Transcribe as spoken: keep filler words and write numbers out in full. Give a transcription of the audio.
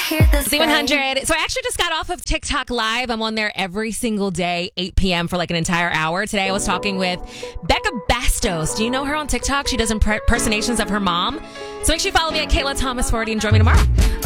Z one hundred. So I actually just got off of TikTok Live. I'm on there every single day, eight p.m. for like an entire hour. Today I was talking with Becca Bastos. Do you know her on TikTok? She does impersonations of her mom. So make sure you follow me at Kayla Thomas forty and join me tomorrow.